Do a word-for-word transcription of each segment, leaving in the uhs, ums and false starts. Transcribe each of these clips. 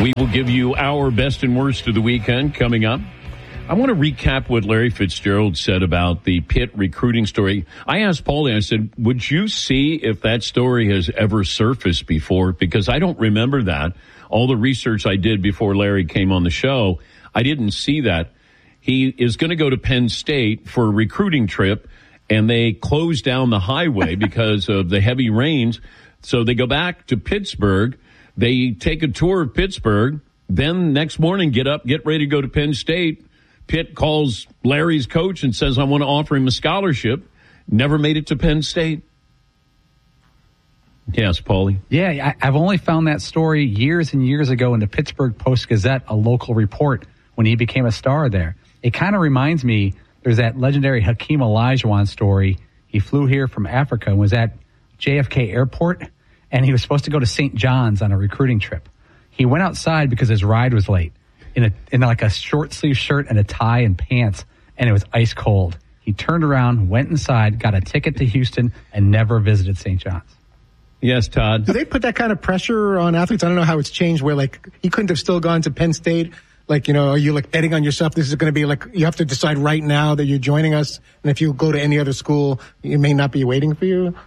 We will give you our best and worst of the weekend coming up. I want to recap what Larry Fitzgerald said about the Pitt recruiting story. I asked Paulie, I said, would you see if that story has ever surfaced before? Because I don't remember that. All the research I did before Larry came on the show, I didn't see that. He is going to go to Penn State for a recruiting trip, and they closed down the highway because of the heavy rains. So they go back to Pittsburgh. They take a tour of Pittsburgh. Then next morning, get up, get ready to go to Penn State. Pitt calls Larry's coach and says, I want to offer him a scholarship. Never made it to Penn State. Yes, Paulie. Yeah, I, I've only found that story years and years ago in the Pittsburgh Post-Gazette, a local report, when he became a star there. It kind of reminds me, there's that legendary Hakeem Olajuwon story. He flew here from Africa and was at J F K Airport, and he was supposed to go to Saint John's on a recruiting trip. He went outside because his ride was late in a in like a short sleeve shirt and a tie and pants, and it was ice cold. He turned around, went inside, got a ticket to Houston, and never visited Saint John's. Yes, Todd. Do they put that kind of pressure on athletes? I don't know how it's changed where, like, he couldn't have still gone to Penn State. Like, you know, are you, like, betting on yourself? This is going to be, like, you have to decide right now that you're joining us. And if you go to any other school, it may not be waiting for you.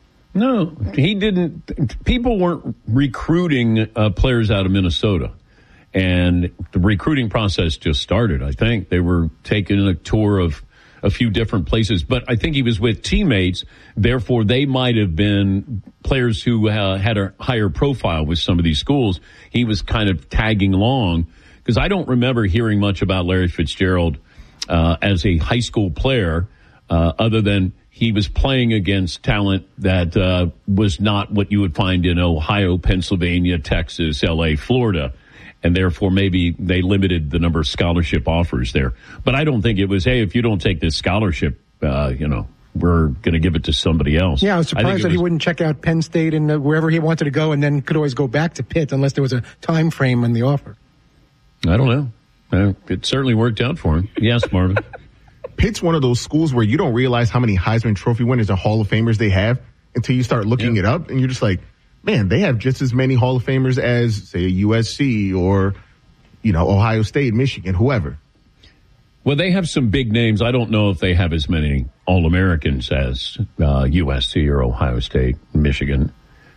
No, he didn't. People weren't recruiting uh, players out of Minnesota. And the recruiting process just started, I think. They were taking a tour of a few different places, but I think he was with teammates. Therefore, they might have been players who uh, had a higher profile with some of these schools. He was kind of tagging along because I don't remember hearing much about Larry Fitzgerald uh, as a high school player, uh, other than he was playing against talent that uh, was not what you would find in Ohio, Pennsylvania, Texas, L A, Florida. And therefore, maybe they limited the number of scholarship offers there. But I don't think it was, hey, if you don't take this scholarship, uh, you know, we're going to give it to somebody else. Yeah, I was surprised I that was, he wouldn't check out Penn State and uh, wherever he wanted to go and then could always go back to Pitt unless there was a time frame in the offer. I don't know. Uh, it certainly worked out for him. Yes, Marvin. Pitt's one of those schools where you don't realize how many Heisman Trophy winners and Hall of Famers they have until you start looking yep. it up, and you're just like, man, they have just as many Hall of Famers as, say, a U S C or, you know, Ohio State, Michigan, whoever. Well, they have some big names. I don't know if they have as many All-Americans as uh, U S C or Ohio State, Michigan.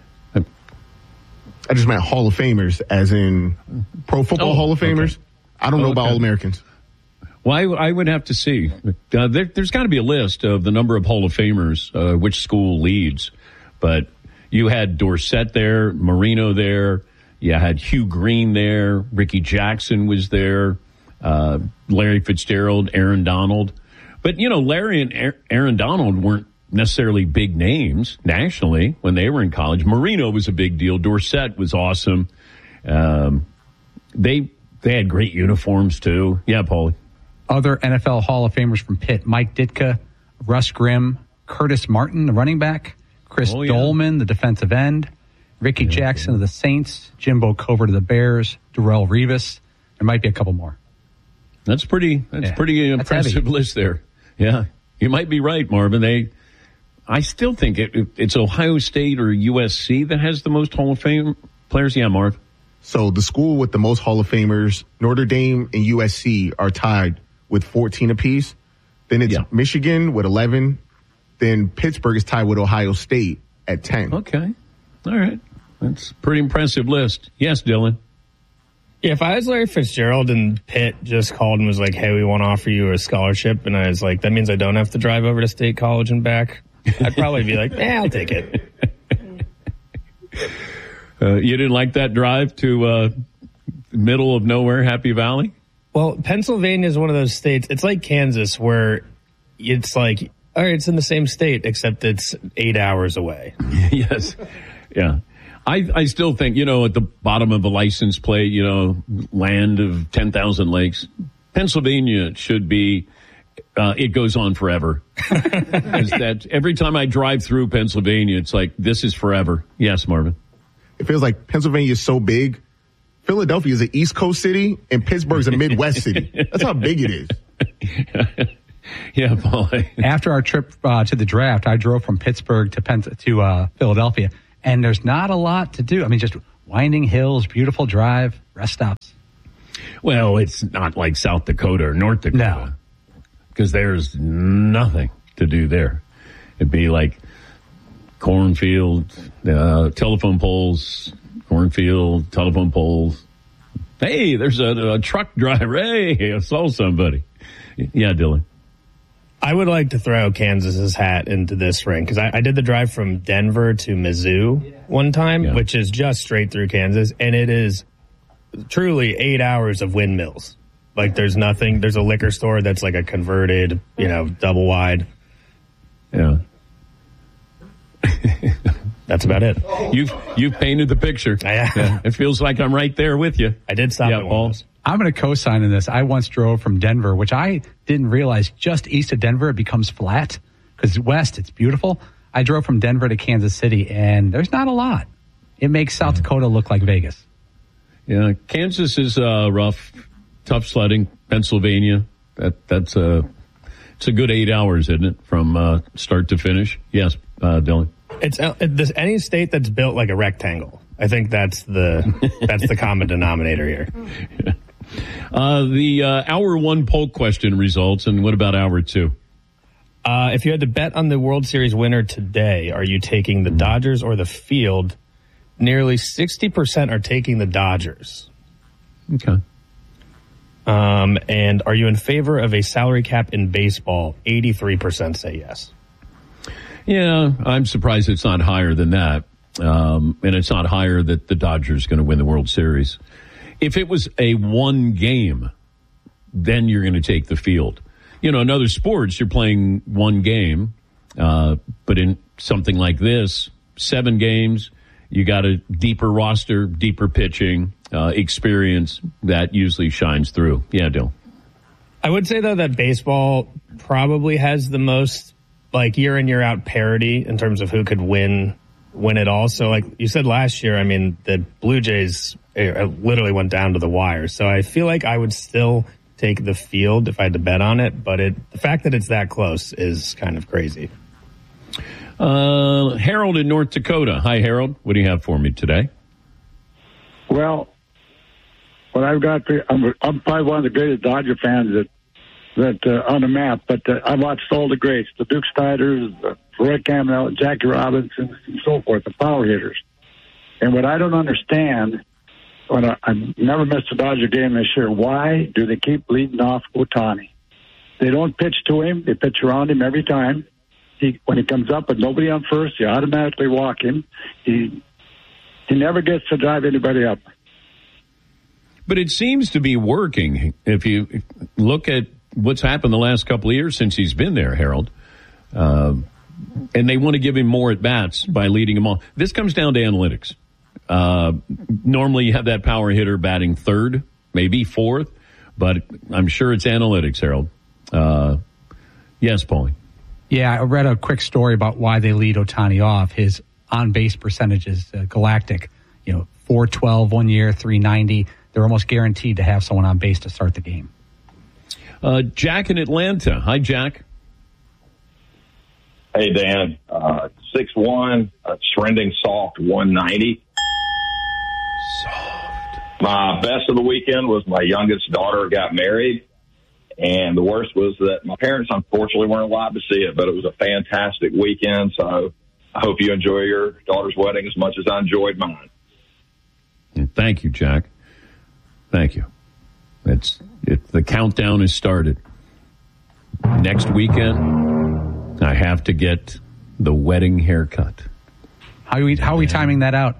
I just meant Hall of Famers, as in Pro Football oh, Hall of Famers. Okay. I don't know oh, about okay. All-Americans. Well, I, I would have to see. Uh, there, there's got to be a list of the number of Hall of Famers, uh, which school leads, but you had Dorsett there, Marino there. You had Hugh Green there. Ricky Jackson was there. Uh, Larry Fitzgerald, Aaron Donald. But, you know, Larry and Aaron Donald weren't necessarily big names nationally when they were in college. Marino was a big deal. Dorsett was awesome. Um, they they had great uniforms, too. Yeah, Paulie. Other N F L Hall of Famers from Pitt, Mike Ditka, Russ Grimm, Curtis Martin, the running back, Chris oh, yeah. Dolman, the defensive end, Ricky yeah, Jackson yeah. of the Saints, Jimbo Covert of the Bears, Darrelle Revis. There might be a couple more. That's pretty. That's yeah. pretty impressive that's list there. Yeah, you might be right, Marvin. They, I still think it, it, it's Ohio State or U S C that has the most Hall of Fame players. Yeah, Marv. So the school with the most Hall of Famers, Notre Dame and U S C, are tied with fourteen apiece. Then it's yeah. Michigan with eleven. Then Pittsburgh is tied with Ohio State at ten. Okay. All right. That's a pretty impressive list. Yes, Dylan. Yeah, if I was Larry Fitzgerald and Pitt just called and was like, hey, we want to offer you a scholarship, and I was like, that means I don't have to drive over to State College and back, I'd probably be like, eh, I'll take it. Uh, you didn't like that drive to uh, middle of nowhere, Happy Valley? Well, Pennsylvania is one of those states. It's like Kansas where it's like, all right, it's in the same state, except it's eight hours away. Yes. Yeah. I, I still think, you know, at the bottom of the license plate, you know, land of ten thousand lakes, Pennsylvania should be, uh, it goes on forever. that every time I drive through Pennsylvania, it's like, this is forever. Yes, Marvin. It feels like Pennsylvania is so big. Philadelphia is an East Coast city and Pittsburgh's a Midwest city. That's how big it is. Yeah, Paul. After our trip uh, to the draft, I drove from Pittsburgh to Penn- to uh, Philadelphia, and there's not a lot to do. I mean, just Winding hills, beautiful drive, rest stops. Well, it's not like South Dakota or North Dakota. Because there's nothing to do there. It'd be like cornfield, uh, telephone poles, cornfield, telephone poles. Hey, there's a, a truck driver. Hey, I saw somebody. Yeah, Dylan. I would like to throw Kansas's hat into this ring because I, I did the drive from Denver to Mizzou one time, yeah. which is just straight through Kansas, and it is truly eight hours of windmills. Like there's nothing. There's a liquor store that's like a converted, you know, double wide. Yeah. That's about it. You've you've painted the picture. Yeah. It feels like I'm right there with you. I did stop yeah, at one. I'm going to co-sign in this. I once drove from Denver, which I didn't realize just east of Denver it becomes flat because west it's beautiful. I drove from Denver to Kansas City, and there's not a lot. It makes South Dakota look like Vegas. Yeah, Kansas is uh, rough, tough sledding. Pennsylvania, that that's a it's a good eight hours, isn't it, from uh, start to finish? Yes, uh, Dylan. It's uh, this, any state that's built like a rectangle. I think that's the that's the common denominator here. Yeah. Uh, the uh, hour one poll question results, and what about hour two? Uh, if you had to bet on the World Series winner today, are you taking the Dodgers or the field? Nearly sixty percent are taking the Dodgers. Okay. Um, and are you in favor of a salary cap in baseball? eighty-three percent say yes. Yeah, I'm surprised it's not higher than that. Um, and it's not higher that the Dodgers are going to win the World Series. If it was a one game, then you're going to take the field. You know, in other sports, you're playing one game. Uh, but in something like this, seven games, you got a deeper roster, deeper pitching, uh, experience that usually shines through. Yeah, Dill. I would say, though, that baseball probably has the most, like, year in, year out parity in terms of who could win win it all. So, like you said last year, I mean, the Blue Jays uh, literally went down to the wire. So I feel like I would still take the field if I had to bet on it. But it, the fact that it's that close is kind of crazy. Uh, Harold in North Dakota. Hi, Harold. What do you have for me today? Well, what I've got, I'm, I'm probably one of the greatest Dodger fans that that uh, on the map, but uh, I watched all the greats, the Duke Snyders, uh, Roy Campanella, Jackie Robinson, and so forth, the power hitters. And what I don't understand, when I, I never missed a Dodger game this year, why do they keep leading off Ohtani? They don't pitch to him. They pitch around him every time. He, when he comes up with nobody on first, you automatically walk him. He he never gets to drive anybody up. But it seems to be working. If you look at what's happened the last couple of years since he's been there, Harold, uh, and they want to give him more at-bats by leading him on. This comes down to analytics. Uh, normally you have that power hitter batting third, maybe fourth, but I'm sure it's analytics, Harold. Uh, yes, Paulie. Yeah, I read a quick story about why they lead Ohtani off. His on-base percentage is uh, galactic. You know, four twelve one year, three ninety. They're almost guaranteed to have someone on base to start the game. Uh, Jack in Atlanta. Hi, Jack. Hey, Dan. Uh, six one, uh, trending soft one ninety. Soft. My best of the weekend was my youngest daughter got married. And the worst was that my parents, unfortunately, weren't allowed to see it, but it was a fantastic weekend. So I hope you enjoy your daughter's wedding as much as I enjoyed mine. Thank you, Jack. Thank you. It's it, the countdown has started. Next weekend, I have to get the wedding haircut. How are we, how are we timing that out?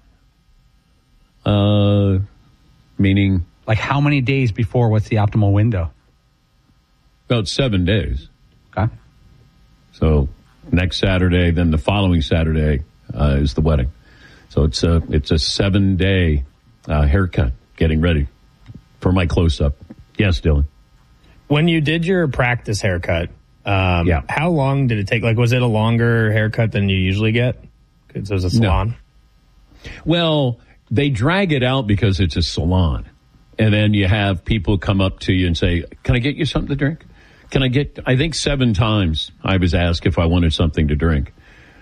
Uh, meaning? Like how many days before? What's the optimal window? About seven days. Okay. So next Saturday, then the following Saturday uh, is the wedding. So it's a it's a seven day uh, haircut. Getting ready for my close up. Yes, Dylan. When you did your practice haircut, um, yeah. how long did it take? Like, was it a longer haircut than you usually get? Because it was a salon. No. Well, they drag it out because it's a salon. And then you have people come up to you and say, can I get you something to drink? Can I get, I think seven times I was asked if I wanted something to drink.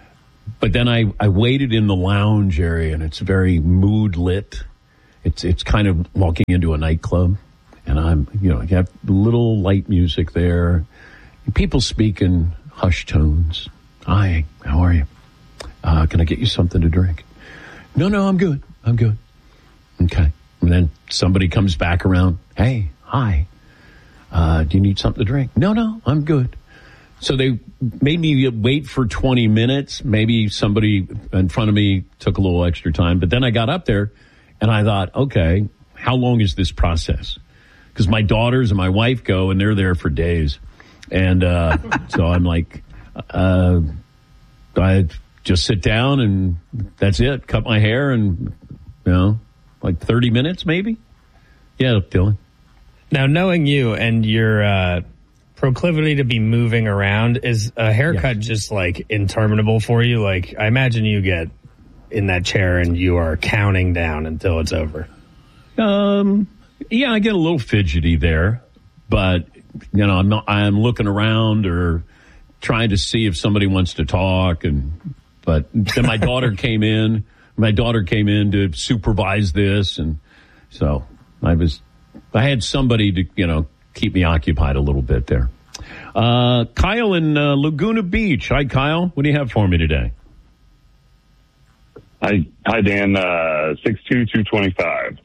but then I, I waited in the lounge area, and it's very mood lit. It's it's kind of walking into a nightclub, and I'm you know you have little light music there. People speak in hushed tones. Hi, how are you? Uh, can I get you something to drink? No, no, I'm good. I'm good. Okay. And then somebody comes back around. Hey, hi. Uh, do you need something to drink? No, no, I'm good. So they made me wait for twenty minutes. Maybe somebody in front of me took a little extra time. But then I got up there and I thought, okay, how long is this process? Because my daughters and my wife go and they're there for days. And uh, so I'm like, uh, I just sit down and that's it. Cut my hair and, you know, like thirty minutes maybe. Yeah, Dylan. Now, knowing you and your uh, proclivity to be moving around, is a haircut yes. just like interminable for you? Like, I imagine you get in that chair and you are counting down until it's over. Um, yeah, I get a little fidgety there, but you know, I'm not, I'm looking around or trying to see if somebody wants to talk. And but then my daughter came in. My daughter came in to supervise this, and so I was. I had somebody to, you know, keep me occupied a little bit there. Uh, Kyle in uh, Laguna Beach. Hi, Kyle. What do you have for me today? Hi, hi Dan. Uh, six two, two twenty-five.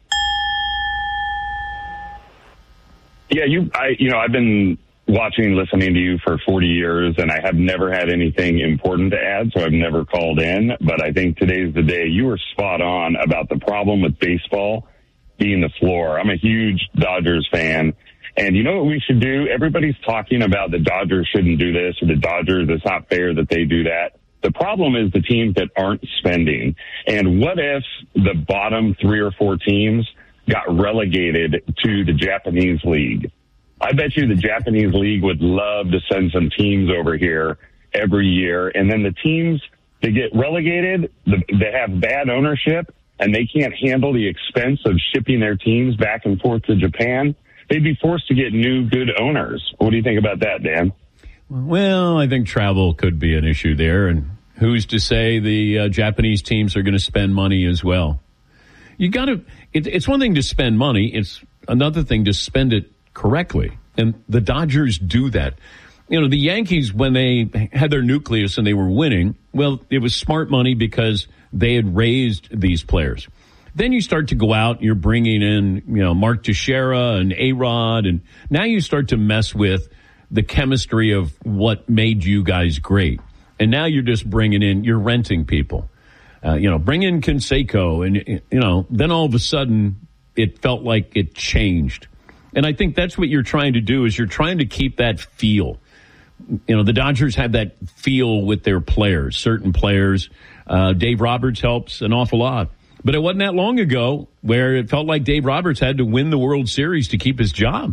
Yeah, you. I. You know, I've been watching and listening to you for forty years, and I have never had anything important to add, so I've never called in. But I think today's the day. You were spot on about the problem with baseball being the floor. I'm a huge Dodgers fan. And you know what we should do? Everybody's talking about the Dodgers shouldn't do this, or the Dodgers, it's not fair that they do that. The problem is the teams that aren't spending. And what if the bottom three or four teams got relegated to the Japanese league? I bet you the Japanese league would love to send some teams over here every year. And then the teams that get relegated, they have bad ownership, and they can't handle the expense of shipping their teams back and forth to Japan, they'd be forced to get new, good owners. What do you think about that, Dan? Well, I think travel could be an issue there. And who's to say the uh, Japanese teams are going to spend money as well? You got to, it, it's one thing to spend money. It's another thing to spend it correctly. And the Dodgers do that. You know, the Yankees, when they had their nucleus and they were winning, well, it was smart money because they had raised these players. Then you start to go out and you're bringing in, you know, Mark Teixeira and A-Rod, and now you start to mess with the chemistry of what made you guys great. And now you're just bringing in, you're renting people. Uh, you know, bring in Canseco, and, you know, then all of a sudden it felt like it changed. And I think that's what you're trying to do, is you're trying to keep that feel. You know, the Dodgers have that feel with their players, certain players. Uh, Dave Roberts helps an awful lot. But it wasn't that long ago where it felt like Dave Roberts had to win the World Series to keep his job.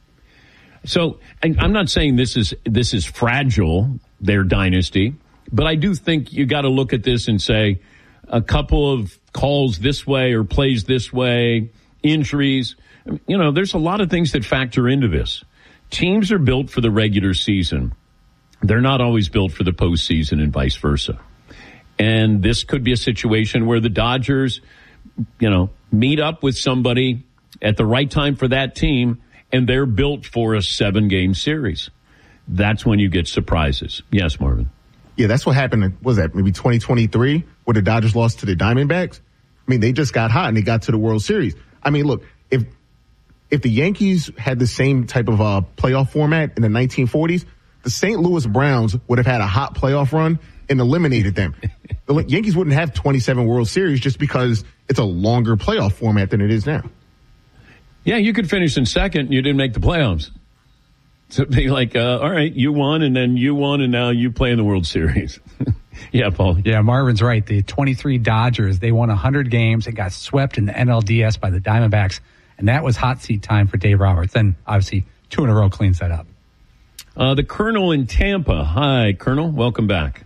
So I'm not saying this is this is fragile, their dynasty, but I do think you got to look at this and say a couple of calls this way or plays this way, injuries. You know, there's a lot of things that factor into this. Teams are built for the regular season. They're not always built for the postseason and vice versa. And this could be a situation where the Dodgers, you know, meet up with somebody at the right time for that team, and they're built for a seven-game series. That's when you get surprises. Yes, Marvin. Yeah, that's what happened. What was that, maybe twenty twenty-three, where the Dodgers lost to the Diamondbacks? I mean, they just got hot and they got to the World Series. I mean, look, if if the Yankees had the same type of uh, playoff format in the nineteen forties, the Saint Louis Browns would have had a hot playoff run and eliminated them. The Yankees wouldn't have twenty-seven World Series just because it's a longer playoff format than it is now. Yeah, you could finish in second and you didn't make the playoffs. So it'd be like, uh, all right, you won, and then you won, and now you play in the World Series. Yeah, Paul. Yeah, Marvin's right. The twenty-three Dodgers, they won one hundred games and got swept in the N L D S by the Diamondbacks, and that was hot seat time for Dave Roberts. Then, obviously, two in a row cleans that up. Uh, the Colonel in Tampa. Hi, Colonel. Welcome back.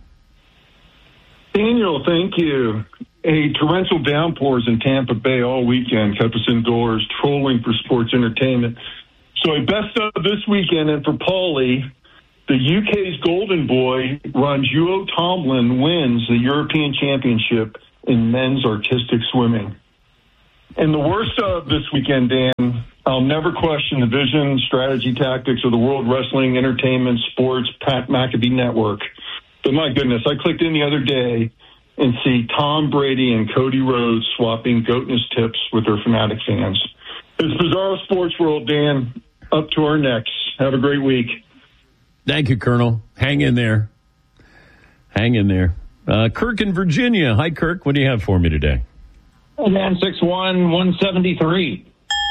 Daniel, thank you. Hey, torrential downpours in Tampa Bay all weekend kept us indoors, trolling for sports entertainment. So a best of this weekend, and for Paulie, The U K's golden boy, Ranjuo Tomlin, wins the European Championship in men's artistic swimming. And the worst of this weekend, Dan, I'll never question the vision, strategy, tactics of the World Wrestling Entertainment Sports Pat McAfee Network. But my goodness, I clicked in the other day and see Tom Brady and Cody Rhodes swapping goatness tips with their fanatic fans. It's Bizarro Sports World, Dan. Up to our necks. Have a great week. Thank you, Colonel. Hang in there. Hang in there. Uh, Kirk in Virginia. Hi, Kirk. What do you have for me today? Oh, man, six one, one seventy-three.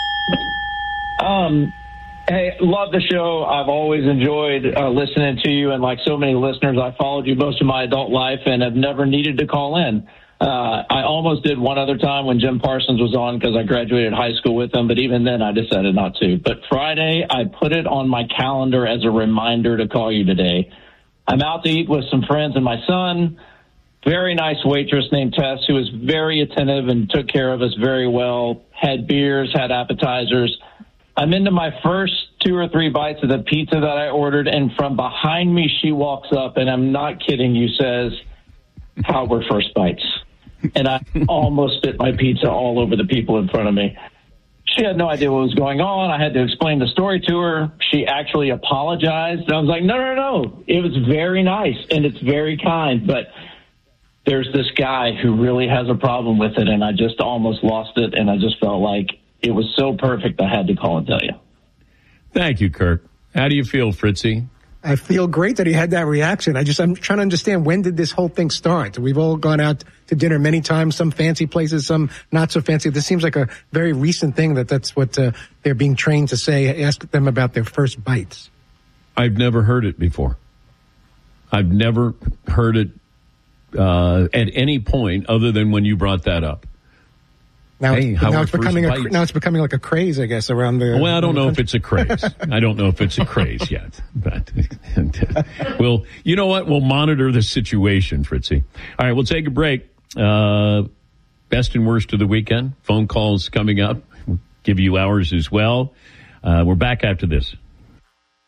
Um, hey, love the show. I've always enjoyed uh, listening to you, and like so many listeners, I followed you most of my adult life and have never needed to call in. Uh, I almost did one other time when Jim Parsons was on because I graduated high school with him, but even then I decided not to. But Friday, I put it on my calendar as a reminder to call you today. I'm out to eat with some friends and my son. Very nice waitress named Tess who was very attentive and took care of us very well, had beers, had appetizers. I'm into my first two or three bites of the pizza that I ordered, and from behind me she walks up, and I'm not kidding you, says, "How were first bites?" And I almost spit my pizza all over the people in front of me. She had no idea what was going on. I had to explain the story to her. She actually apologized. I was like, no, no, no. It was very nice, and it's very kind, but there's this guy who really has a problem with it, and I just almost lost it, and I just felt like it was so perfect I had to call and tell you. Thank you, Kirk. How do you feel, Fritzy? I feel great that he had that reaction. I just, I'm trying to understand, when did this whole thing start? We've all gone out to dinner many times, some fancy places, some not so fancy. This seems like a very recent thing that that's what uh, they're being trained to say. Ask them about their first bites. I've never heard it before. I've never heard it uh, at any point other than when you brought that up. Now, hey, it's, now it's becoming a, now it's becoming like a craze, I guess, around the. Well, I don't know if it's a craze. I don't know if it's a craze yet. But we'll, you know what? We'll monitor the situation, Fritzy. All right, we'll take a break. Uh, best and worst of the weekend. Phone calls coming up. We'll give you ours as well. Uh, we're back after this.